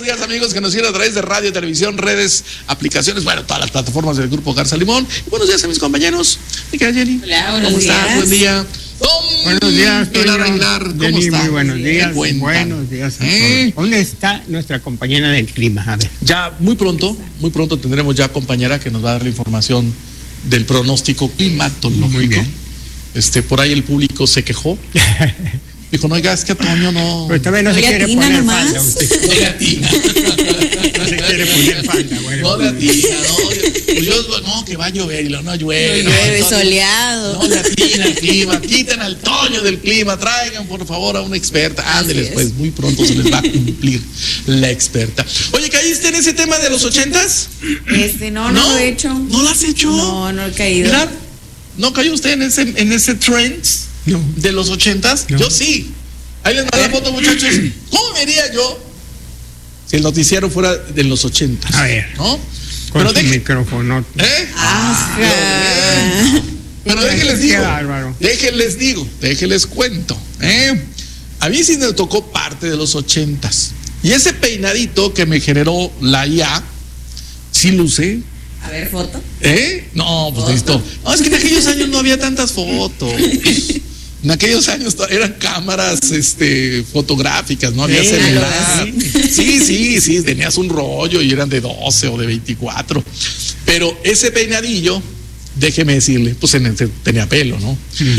días, amigos que nos siguen a través de radio, televisión, redes, aplicaciones, bueno, todas las plataformas del Grupo Garza Limón. Y buenos días a mis compañeros. ¿Qué tal, Jenny? Hola, buenos ¿Cómo días. estás? Buen día. Buenos días, Pilar Aguilar, ¿cómo Jenny, está? muy buenos días. Cuentan. Buenos días a todos. ¿Dónde está nuestra compañera del clima? A ver. Ya muy pronto tendremos ya compañera que nos va a dar la información del pronóstico climatológico. Muy bien. Por ahí el público se quejó. Dijo, no, oiga, es que a Toño no. Pero también no se ¿No le quiere atina poner nomás? falda usted. No le atina. No se quiere poner falda. Bueno. No le atina, no, que va a llover y no llueve. No llueve, entonces, soleado. No le atina el clima, quiten al Toño del clima, traigan por favor a una experta. Ándeles, pues muy pronto se les va a cumplir la experta. Oye, ¿caíste en ese tema de los 80s? No lo he hecho. ¿No lo has hecho? No he caído. Mira, ¿no cayó usted en ese trend No. de los 80s? No. Yo sí. Ahí les mandé la foto, muchachos. ¿Cómo vería yo si el noticiero fuera de los 80s? A ver. ¿No? Con Pero su deje, micrófono. Ajá. pero déjenles Qué digo, bárbaro. déjenles cuento. A mí sí me tocó parte de los 80s. Y ese peinadito que me generó la IA, sí lo usé. A ver, foto. No, pues listo. No, es que en aquellos años no había tantas fotos. En aquellos años eran cámaras fotográficas, no había Sí, celular. Sí, tenías un rollo y eran de 12 o de 24. Pero ese peinadillo, déjeme decirle, pues tenía pelo, ¿no?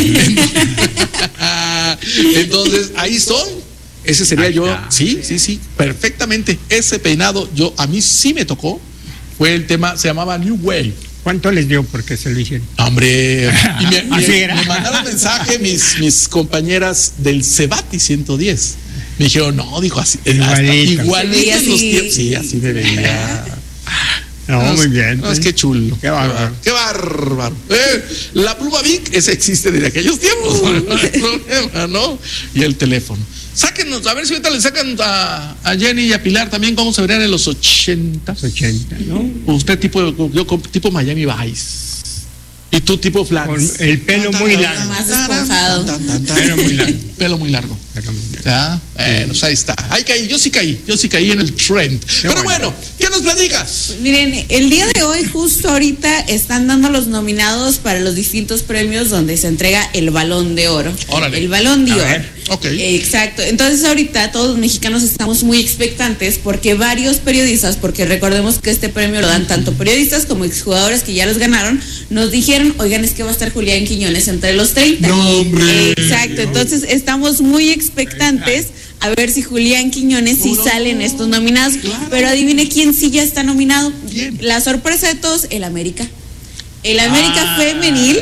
Entonces, ahí estoy. Ese sería yo. Sí, perfectamente. Ese peinado, a mí sí me tocó. Fue el tema, se llamaba New Wave. ¿Cuánto les dio porque se lo hicieron? Hombre, y Así era. me mandaron mensaje mis compañeras del Cebati 110. Me dijeron, no, dijo así, igualito en los tiempos. Sí, así me veía. No, muy bien. No, es que chulo. Qué bárbaro. Qué bárbaro. La pluma Vic, esa existe desde aquellos tiempos. No hay problema, ¿no? Y el teléfono. Sáquenos, a ver si ahorita le sacan a Jenny y a Pilar también cómo se verían en los 80. 80, ¿no? Usted tipo Miami Vice. Y tú tipo Flats. Con el pelo muy largo. Más esponjado. Pelo muy largo. Pelo muy largo. Pelo muy largo. ¿Ya? Pues ahí está. Ahí caí, yo sí caí en el trend. Pero bueno, ¿qué nos platicas? Miren, el día de hoy, justo ahorita, están dando los nominados para los distintos premios donde se entrega el Balón de Oro. Órale. El Balón de A Oro. ver. Ok. Exacto. Entonces ahorita todos los mexicanos estamos muy expectantes porque varios periodistas, porque recordemos que este premio lo dan tanto periodistas como exjugadores que ya los ganaron, nos dijeron, oigan, es que va a estar Julián Quiñones entre los 30. No, hombre. Exacto. Entonces estamos muy expectantes a ver si Julián Quiñones sí sale en estos nominados. Claro. Pero adivine quién sí ya está nominado. ¿Quién? La sorpresa de todos, el América. El América femenil.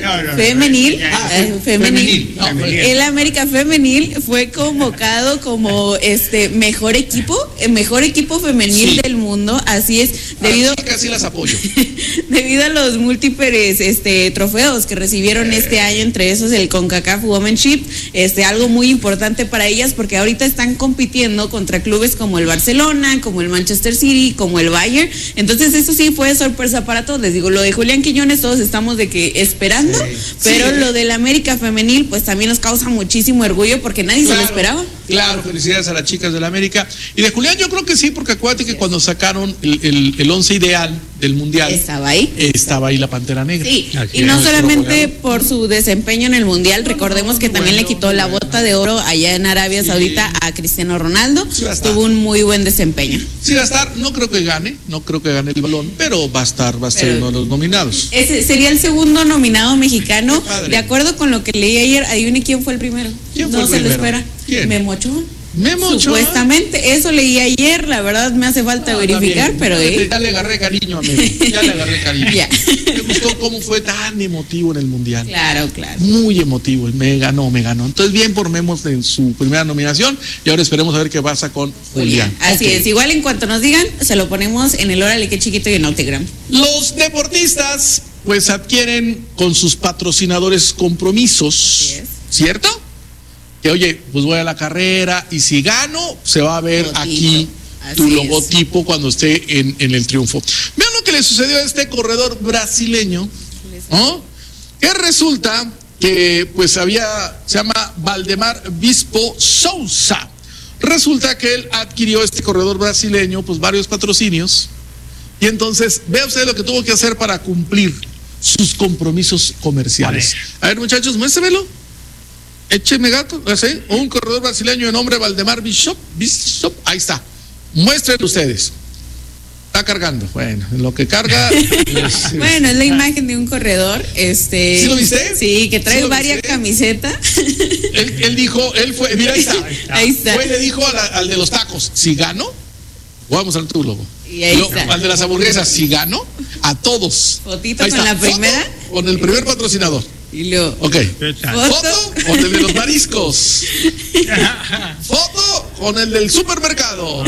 El América femenil fue convocado como mejor equipo femenil del mundo, así es, debido Casi las apoyo. debido a los múltiples trofeos que recibieron este año, entre esos el CONCACAF Womenship, algo muy importante para ellas porque ahorita están compitiendo contra clubes como el Barcelona, como el Manchester City, como el Bayern. Entonces eso sí fue sorpresa para todos. Les digo, lo de Julián Quiñones todos estamos de que esperando, pero lo del América femenil pues también nos causa muchísimo orgullo porque nadie se lo esperaba. Claro, felicidades a las chicas del América. Y de Julián yo creo que sí, porque acuérdate que cuando sacaron el 11 ideal del Mundial, Estaba ahí la Pantera Negra. Sí, Así y no es. solamente por su desempeño en el Mundial, recordemos que también le quitó la bota de oro allá en Arabia Saudita a Cristiano Ronaldo. Sí va a estar. Tuvo un muy buen desempeño. Sí va a estar, no creo que gane el balón, pero va a ser uno de los nominados. Ese sería el segundo nominado mexicano. Qué padre. De acuerdo con lo que leí ayer, adivine quién fue el primero. ¿Quién fue no el se lo primero? espera. ¿Quién? Memo Ochoa. Memo Ochoa. Supuestamente, eso leí ayer, la verdad me hace falta verificar, Está bien. pero Ya le agarré cariño a Memo. Ya le agarré cariño. Ya. Me gustó cómo fue tan emotivo en el Mundial. claro. Muy emotivo, me ganó. Entonces, bien por Memo en su primera nominación y ahora esperemos a ver qué pasa con Julián. Así Ok. es, igual en cuanto nos digan, se lo ponemos en el Órale que chiquito y en Autogram. Los deportistas pues adquieren con sus patrocinadores compromisos, Así es. ¿cierto? Que oye, pues voy a la carrera y si gano, se va a ver Logotito. aquí tu Así es. logotipo cuando esté en el triunfo. Vean lo que le sucedió a este corredor brasileño, ¿no? Que resulta que pues se llama Valdemar Bispo Souza. Resulta que él adquirió este corredor brasileño, pues varios patrocinios, y entonces vea usted lo que tuvo que hacer para cumplir sus compromisos comerciales. A ver, muchachos, muéstremelo. Écheme gato, ¿sí? Un corredor brasileño de nombre Valdemar Bishop, ahí está. Muéstrenlo ustedes. Está cargando. Bueno, en lo que carga. Bueno, es la imagen de un corredor. ¿Sí lo viste? Sí, que trae ¿Sí varias camisetas. Él dijo, él fue, mira, ahí está. Ahí está. Fue y le dijo al de los tacos, si gano, vamos al tu logo. Y ahí está. Al de las hamburguesas, si gano, a todos. Fotito Ahí con está. la primera. Foto con el primer patrocinador. Y luego. Ok. Foto con el de los mariscos. Foto con el del supermercado.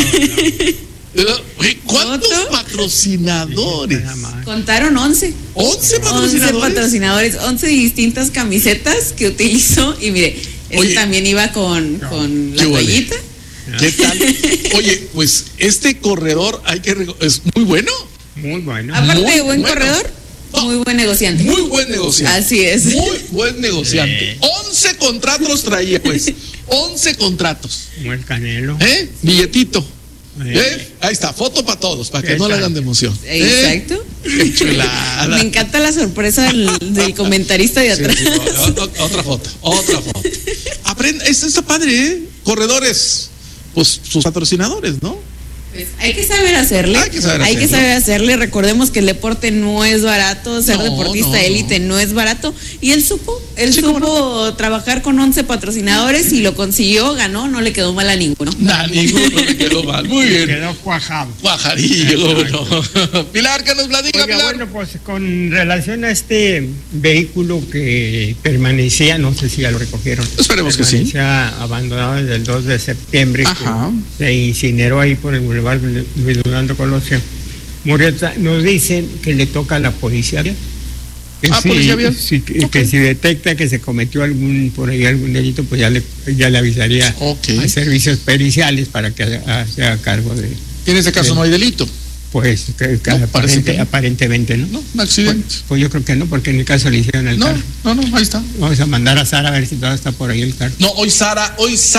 ¿Cuántos patrocinadores? Contaron 11. 11 patrocinadores. 11 patrocinadores, 11 distintas camisetas que utilizó. Y mire, ese también iba con la toallita. ¿Qué tal? Oye, pues este corredor es muy bueno. Muy bueno. Aparte Muy de buen bueno. corredor, muy buen negociante. Muy buen negociante. Así es. Muy buen negociante. 11 contratos traía, pues. 11 contratos. Como el Canelo. Billetito. Ahí está, foto para todos, para que no le hagan de emoción. Exacto. Qué chulada. Me encanta la sorpresa del comentarista de atrás. Sí, otra foto. Aprenda, esto está padre, Corredores, pues sus patrocinadores, ¿no? Pues hay que saber hacerle. Hay que saber hacerle. Recordemos que el deporte no es barato, ser deportista élite no es barato. Y él supo trabajar con 11 patrocinadores y lo consiguió, ganó, no le quedó mal a ninguno. Ninguno le quedó mal. Muy bien. Quedó cuajado. Cuajarillo. No. Pilar, ¿qué nos platica, Oiga, Pilar? bueno, pues con relación a este vehículo que permanecía, no sé si ya lo recogieron. Esperemos que sí. Permanecía abandonado desde el 2 de septiembre. Ajá. Se incineró ahí por el Boulevard Luis Donaldo Colosio. Murrieta, nos dicen que le toca a la policía. Policía vial. Que si detecta que se cometió algún delito, pues ya le avisaría a servicios periciales para que se haga cargo de. Y en ese caso no hay delito. Pues aparentemente no. No, un accidente. Pues yo creo que no, porque en el caso le hicieron el carro. No, ahí está. Vamos a mandar a Sara a ver si todavía está por ahí el carro. No, hoy Sara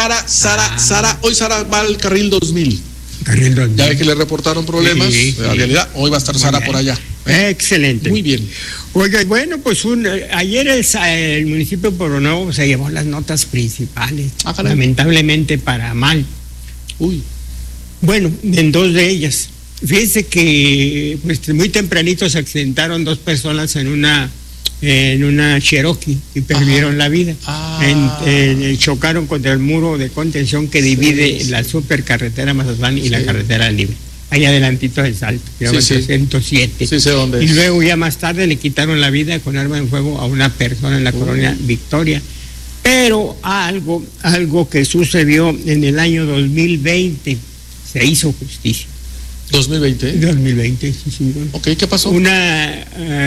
va al carril 2000. Ya ve que le reportaron problemas de la realidad. Hoy va a estar Sara por allá. Excelente. Muy bien. Oiga, bueno, pues ayer el municipio de Pueblo Nuevo se llevó las notas principales. Lamentablemente para mal. Uy. Bueno, en 2 de ellas. Fíjense que pues muy tempranito se accidentaron 2 personas en una Cherokee y perdieron la vida. Chocaron contra el muro de contención que divide la supercarretera Mazatlán y la carretera libre. Ahí adelantito del Salto, kilómetro 107. Sí, sé dónde es. Y luego ya más tarde le quitaron la vida con arma de fuego a una persona en la colonia Victoria. Pero algo que sucedió en el año 2020, se hizo justicia. 2020. 2020, sí. Ok, ¿qué pasó? Una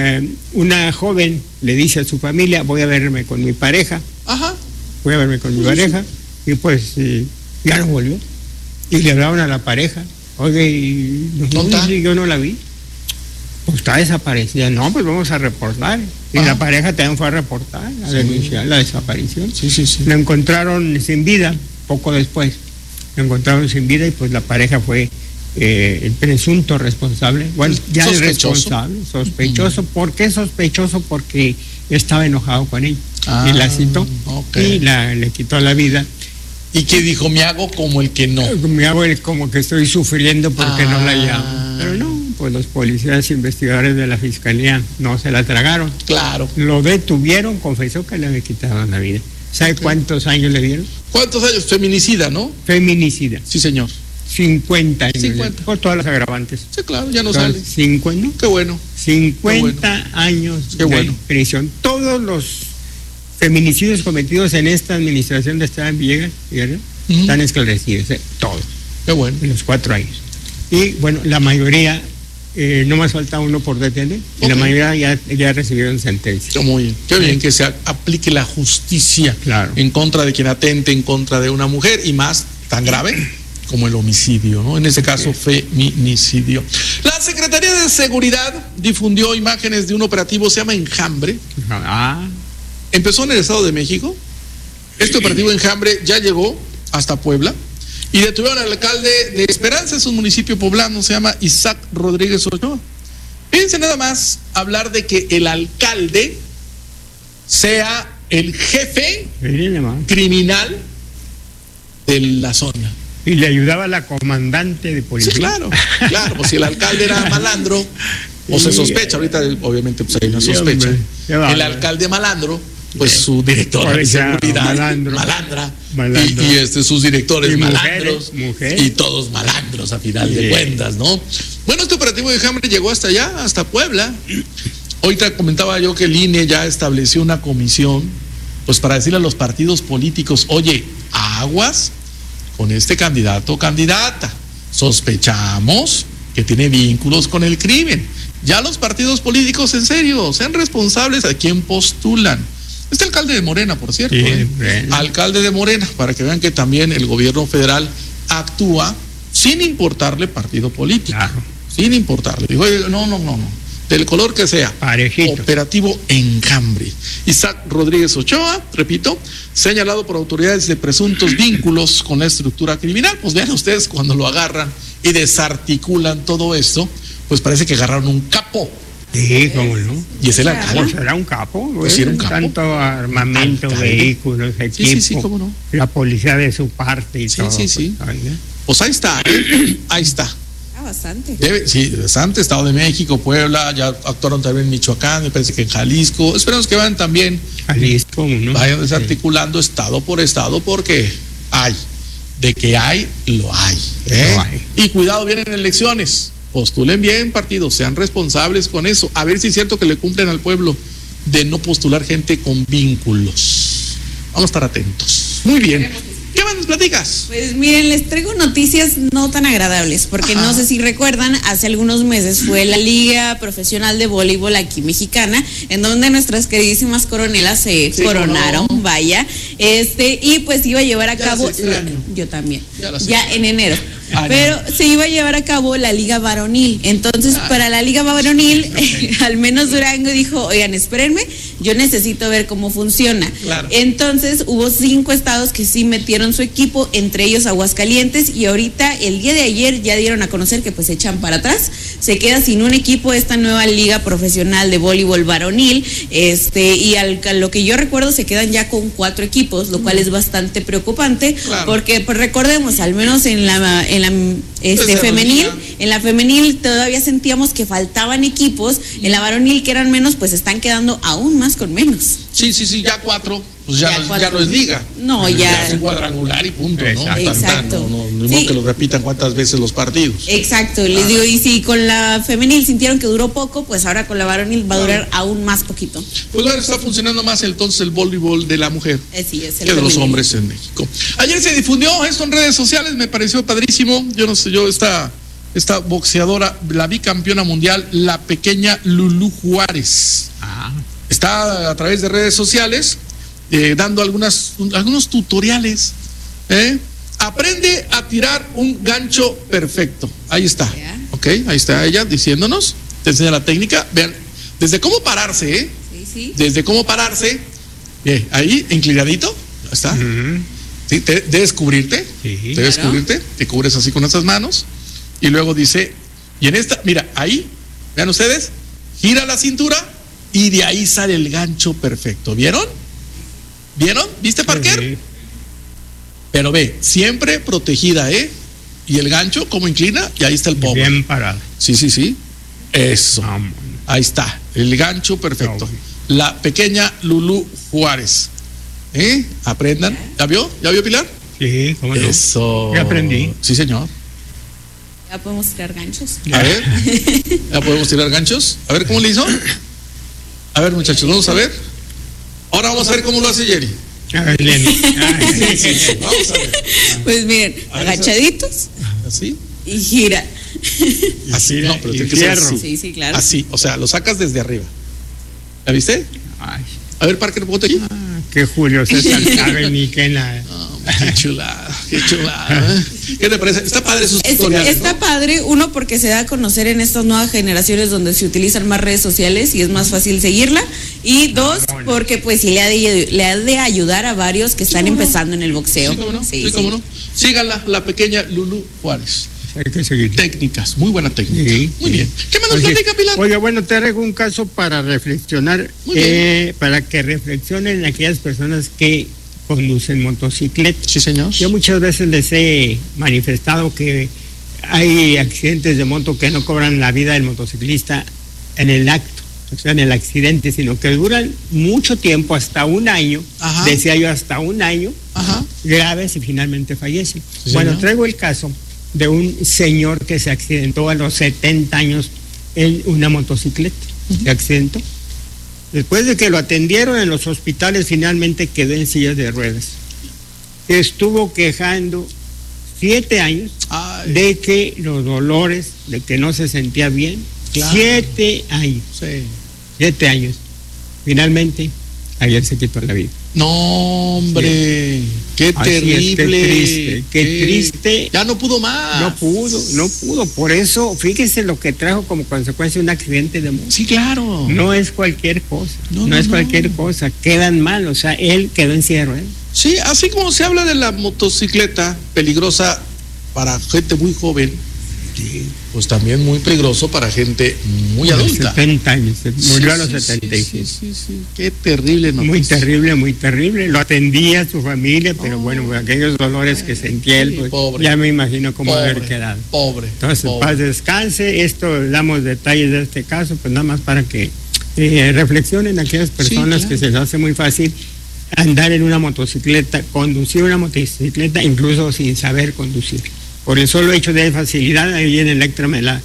joven le dice a su familia, voy a verme con mi pareja. Ajá. Voy a verme con mi pareja. Y pues ya no volvió. Y le hablaron a la pareja. Oye, yo no la vi. Pues está desaparecida. No, pues vamos a reportar. Y la pareja también fue a reportar, a denunciar la desaparición. Sí. La encontraron sin vida, poco después. La encontraron sin vida y pues la pareja fue el presunto responsable. Bueno, ya sospechoso. Sospechoso. ¿Por qué sospechoso? Porque estaba enojado con ella. Y la citó y le quitó la vida. ¿Y qué dijo? Me hago como el que no. Me hago como que estoy sufriendo porque no la llamo. Pero no, pues los policías investigadores de la fiscalía no se la tragaron. Claro. Lo detuvieron, confesó que le había quitado la vida. ¿Sabe cuántos años le dieron? ¿Cuántos años? Feminicida, ¿no? Feminicida. Sí, señor. 50 años. 50. Por todas las agravantes. Sí, claro, ya no sale. 50, ¿no? Qué bueno. 50 años de prisión. Todos los feminicidios cometidos en esta administración de Esteban Villegas, están esclarecidos, todos. Qué bueno. En los 4 años. Y bueno, la mayoría, no más falta uno por detener, y la mayoría ya recibieron sentencia. Muy bien. Qué bien que se aplique la justicia en contra de quien atente en contra de una mujer, y más tan grave como el homicidio, ¿no? En ese caso, feminicidio. La Secretaría de Seguridad difundió imágenes de un operativo, se llama Enjambre. Empezó en el Estado de México. Este operativo Enjambre ya llegó hasta Puebla Y detuvieron al alcalde de Esperanza, es un municipio poblano, se llama Isaac Rodríguez Ochoa. Fíjense nada más hablar de que el alcalde sea el jefe criminal de la zona. Y le ayudaba a la comandante de policía. Sí, claro, pues si el alcalde era malandro, o se sospecha, ahorita obviamente pues hay una sospecha. El alcalde malandro, pues su director de seguridad malandra. Y sus directores malandros, y todos malandros a final de cuentas, ¿no? Bueno, este operativo de enjambre llegó hasta allá, hasta Puebla. Ahorita comentaba yo que el INE ya estableció una comisión, pues para decirle a los partidos políticos, oye, aguas con este candidato o candidata, sospechamos que tiene vínculos con el crimen. Ya los partidos políticos, en serio, sean responsables a quien postulan. Este alcalde de Morena, por cierto, alcalde de Morena, para que vean que también el gobierno federal actúa sin importarle partido político, sin importarle. Digo, no, del color que sea. Parejito. Operativo Enjambre. Isaac Rodríguez Ochoa, repito, señalado por autoridades de presuntos vínculos con la estructura criminal. Pues vean ustedes, cuando lo agarran y desarticulan todo esto, pues parece que agarraron un capo. Sí, cómo no. Y es el alcalde. Pues era un capo, pues era un capo. Tanto armamento, vehículos, equipo. Sí, cómo no. La policía de su parte y todo. Sí. Pues ahí está, ahí está. Bastante. Bastante. Estado de México, Puebla, ya actuaron también en Michoacán, me parece que en Jalisco. Esperemos que vayan también. Jalisco, ¿no? Vayan desarticulando estado por estado, porque de que hay, lo hay. Lo hay. Y cuidado, vienen elecciones. Postulen bien, partidos, sean responsables con eso. A ver si es cierto que le cumplen al pueblo de no postular gente con vínculos. Vamos a estar atentos. Muy bien. ¿Qué más nos platicas? Pues miren, les traigo noticias no tan agradables, porque no sé si recuerdan, hace algunos meses fue la Liga Profesional de Voleibol aquí mexicana, en donde nuestras queridísimas coronelas se coronaron, vaya, y pues iba a llevar a cabo, yo también, ya en enero. Pero se iba a llevar a cabo la Liga Varonil. Entonces, para la Liga Varonil, al menos Durango dijo, oigan, espérenme, yo necesito ver cómo funciona. Entonces, hubo 5 estados que sí metieron su equipo, entre ellos Aguascalientes, y ahorita, el día de ayer, ya dieron a conocer que pues se echan para atrás. Se queda sin un equipo esta nueva Liga Profesional de Voleibol Varonil, y a lo que yo recuerdo, se quedan ya con 4 equipos, lo cual es bastante preocupante, porque pues recordemos, al menos en la femenil, en la femenil todavía sentíamos que faltaban equipos, en la varonil que eran menos, pues están quedando aún más con menos. Sí, ya 4, pues ya no es liga. No, ya es un cuadrangular y punto, ¿no? Exacto. No que lo repitan cuántas veces los partidos. Exacto, les digo, y si con la femenil sintieron que duró poco, pues ahora con la varonil va a durar aún más poquito. Pues ahora está funcionando más entonces el voleibol de la mujer sí, es que de los hombres en México. Ayer se difundió esto en redes sociales, me pareció padrísimo. Yo no sé, esta boxeadora, la bicampeona mundial, la pequeña Lulú Juárez. Está a través de redes sociales dando algunos tutoriales. Aprende a tirar un gancho perfecto. Ahí está. Ok, ahí está ella diciéndonos. Te enseña la técnica. Vean, desde cómo pararse, Desde cómo pararse. Ahí, inclinadito. Ahí está. ¿Sí? Te descubrirte. Te cubres así con esas manos. Y luego dice, y en esta, mira, ahí, vean ustedes, gira la cintura y de ahí sale el gancho perfecto. ¿Vieron? ¿Viste, Parker? Sí. Pero ve, siempre protegida, Y el gancho, como inclina, y ahí está el pomo. Bien parado. Sí. Eso. Ahí está, el gancho perfecto. La pequeña Lulú Juárez. Aprendan. ¿Ya vio? Pilar? Sí, cómo no. Eso. Ya aprendí. Sí, señor. Ya podemos tirar ganchos. A ver. ¿Ya podemos tirar ganchos? A ver cómo le hizo. A ver, muchachos, vamos a ver. Ahora vamos a ver cómo lo hace Jenny. A ver, Lenny. Sí. Vamos a ver. Pues miren, agachaditos. Así. Y gira. Así, no, pero tiene que ser así. Sí, claro. Así, o sea, lo sacas desde arriba. ¿La viste? A ver, Parker, ponte aquí. Qué Julio César sabe ni qué nada. Qué chulada. Qué chulada. ¿Qué te parece? Está padre sus tutoriales, Está ¿no? padre, uno, porque se da a conocer en estas nuevas generaciones donde se utilizan más redes sociales y es más fácil seguirla. Y dos, porque pues sí le ha de ayudar a varios que están empezando en el boxeo. Sí, cómo no. Sí, Sí, cómo no. Síganla, la pequeña Lulú Juárez. Hay que seguir. Técnicas, muy buena técnica. Sí, Muy sí. bien. ¿Qué más nos Oye, platica, Pilar? Oye, bueno, te traigo un caso para reflexionar, Muy bien. para que reflexionen aquellas personas que conducen motocicleta. Sí, señor. Yo muchas veces les he manifestado que hay accidentes de moto que no cobran la vida del motociclista en el acto, o sea, en el accidente, sino que duran mucho tiempo, hasta un año, Ajá. decía yo, hasta un año, Ajá. graves y finalmente fallecen. Sí, Bueno, señor. traigo el caso de un señor que se accidentó a los 70 años en una motocicleta. Se accidentó. Después de que lo atendieron en los hospitales, finalmente quedó en sillas de ruedas. Estuvo quejando 7 años Ay, de que los dolores, de que no se sentía bien. Claro. 7 años. sí. 7 años. Finalmente, ayer se quitó la vida. No, hombre. Qué Así es, terrible. qué triste. Ya no pudo más. No pudo. Por eso, fíjese lo que trajo como consecuencia un accidente de moto. Sí, claro. No es cualquier cosa. No, No es no. cualquier cosa. Quedan mal. O sea, él quedó en silla de ruedas. Sí, así como se habla de la motocicleta peligrosa para gente muy joven, pues también muy peligroso para gente muy A los adulta. 70 años. Murió a los Sí, 77. sí. Qué terrible noticia. Muy terrible. Lo atendía a su familia, pero bueno, aquellos dolores que sentía él, Sí, pues, pobre. ya me imagino cómo haber quedado. Pobre. Entonces, pobre. paz descanse. Esto damos detalles de este caso, pues nada más para que reflexionen aquellas personas claro. que se les hace muy fácil andar en una motocicleta, conducir una motocicleta, incluso sin saber conducir. Por el solo hecho de facilidad, ahí en Electra me la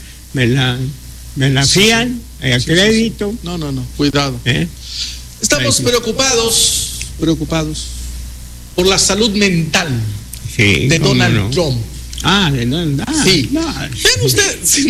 fían, a crédito. Sí. No, cuidado. Estamos Ahí sí. preocupados por la salud mental Sí, de cómo Donald no. Trump. Ah, de Donald. Sí. No. Vean usted, sí.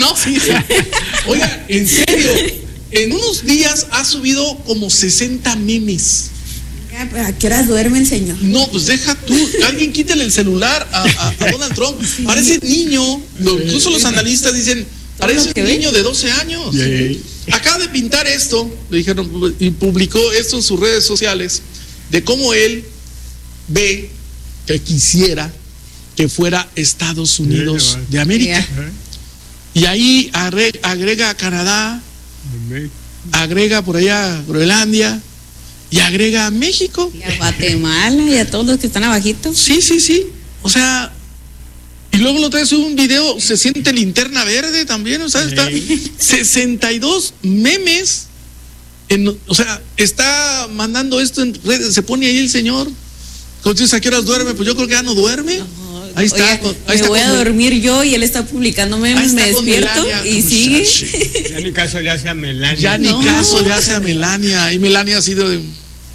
Oiga, en serio, en unos días ha subido como 60 memes. ¿A qué horas duermen, señor? No, pues deja tú, alguien quítale el celular a Donald Trump. Parece niño, incluso los analistas dicen, parece que un ve. niño de 12 años. Sí. Acaba de pintar esto, le dijeron, y publicó esto en sus redes sociales, de cómo él ve que quisiera que fuera Estados Unidos de América. Y ahí agrega a Canadá, agrega por allá Groenlandia y agrega a México. Y a Guatemala y a todos los que están abajito. Sí. O sea, y luego lo trae un video, se siente linterna verde también, o sea, está 62 memes. O sea, está mandando esto en redes, se pone ahí el señor. Entonces, ¿a qué horas duerme? Pues yo creo que ya no duerme. Ahí está. Oye, ahí está me voy a dormir yo y él está publicando memes, me con despierto Melania, y sigue. Ya ni caso le hace a Melania. Ya ni caso le hace a Melania. Y Melania ha sido de...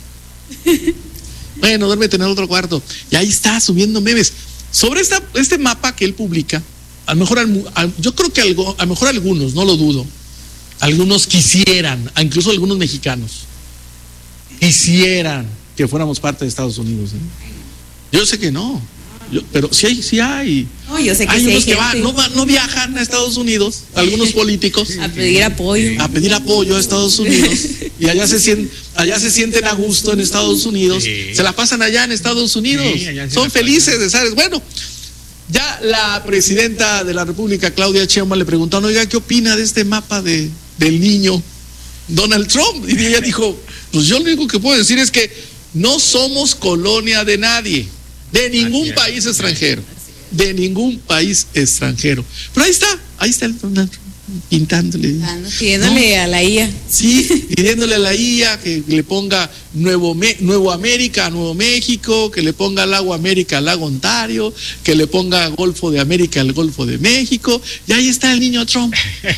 Bueno, duérmete en el otro cuarto. Y ahí está subiendo memes. Sobre este mapa que él publica, a lo mejor, yo creo que a lo mejor algunos, no lo dudo, algunos quisieran, incluso algunos mexicanos, quisieran que fuéramos parte de Estados Unidos. Yo sé que no. Pero sí hay. No, yo sé que hay sí unos que gente. no viajan a Estados Unidos, algunos políticos, A pedir apoyo. a pedir apoyo a Estados Unidos, y allá se sienten a gusto en Estados Unidos, Sí. se la pasan allá en Estados Unidos, Sí, allá se son la felices de ¿sabes? Bueno, ya la presidenta de la República, Claudia Sheinbaum, le preguntaron, oiga, ¿qué opina de este mapa del niño Donald Trump? Y ella dijo, pues yo lo único que puedo decir es que no somos colonia de nadie, de ningún país extranjero, de ningún país extranjero. Pero ahí está el Donald Trump pintándole. Pidiéndole a la IA. Sí, pidiéndole a la IA que le ponga Nuevo América a Nuevo México, que le ponga Lago América al Lago Ontario, que le ponga Golfo de América al Golfo de México. Y ahí está el niño Trump.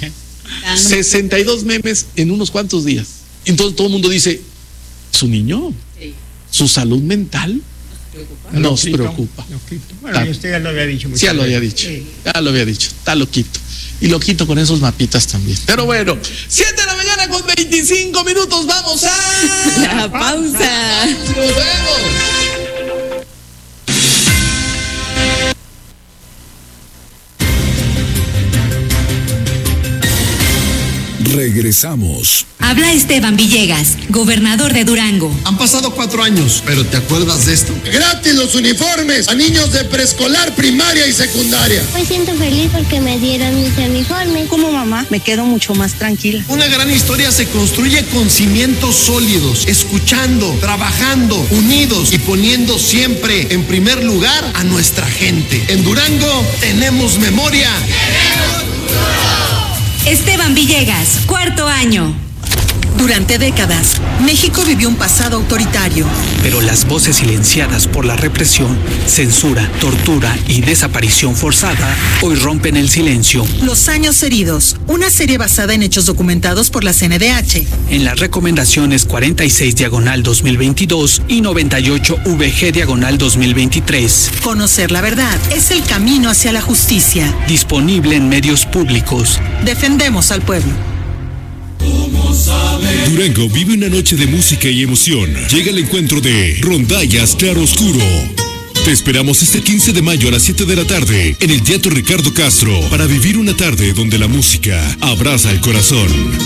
62 memes en unos cuantos días. Entonces todo el mundo dice, ¿su niño? ¿Su salud mental? Nos preocupa. Bueno, y usted ya lo había dicho. Sí, ya lo había dicho. Ya lo había dicho. Está loquito. Y loquito con esos mapitas también. Pero bueno, 7 de la mañana con 25 minutos. Vamos a La pausa. Nos vemos. Regresamos. Habla Esteban Villegas, gobernador de Durango. Han pasado 4 años, pero ¿te acuerdas de esto? Gratis los uniformes a niños de preescolar, primaria y secundaria. Me siento feliz porque me dieron mis uniformes. Como mamá, me quedo mucho más tranquila. Una gran historia se construye con cimientos sólidos, escuchando, trabajando, unidos y poniendo siempre en primer lugar a nuestra gente. En Durango tenemos memoria. Esteban Villegas, 4º año. Durante décadas, México vivió un pasado autoritario. Pero las voces silenciadas por la represión, censura, tortura y desaparición forzada hoy rompen el silencio. Los años heridos, una serie basada en hechos documentados por la CNDH. En las recomendaciones 46/2022 y 98/VG/2023. Conocer la verdad es el camino hacia la justicia. Disponible en medios públicos. Defendemos al pueblo. Durango vive una noche de música y emoción. Llega el encuentro de Rondallas Claroscuro. Te esperamos este 15 de mayo a las 7 de la tarde en el Teatro Ricardo Castro para vivir una tarde donde la música abraza el corazón.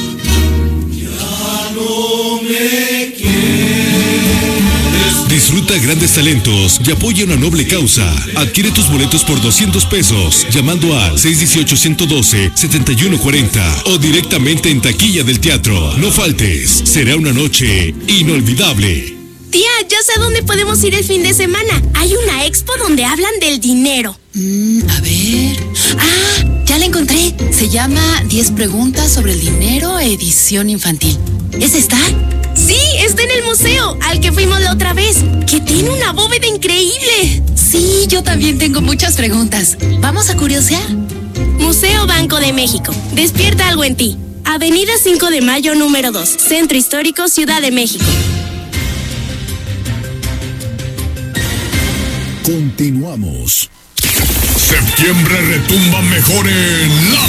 Ya no me quieres. Disfruta grandes talentos y apoya una noble causa. Adquiere tus boletos por 200 pesos llamando al 618-112-7140 o directamente en taquilla del teatro. No faltes, será una noche inolvidable. Tía, ya sé dónde podemos ir el fin de semana. Hay una expo donde hablan del dinero. A ver. Ya la encontré. Se llama 10 preguntas sobre el dinero, edición infantil. ¿Esa está? Sí, está en el museo, al que fuimos la otra vez, que tiene una bóveda increíble. Sí, yo también tengo muchas preguntas. ¿Vamos a curiosear? Museo Banco de México. Despierta algo en ti. Avenida 5 de Mayo, número 2. Centro Histórico, Ciudad de México. Continuamos. Septiembre retumba mejor en